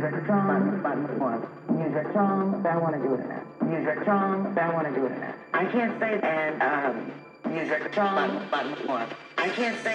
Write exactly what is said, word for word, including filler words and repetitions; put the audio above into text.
Music drum, button one. Music drum, I want to do it now. Music drum, I want to do it now. I can't say and um music drum, button one. I can't say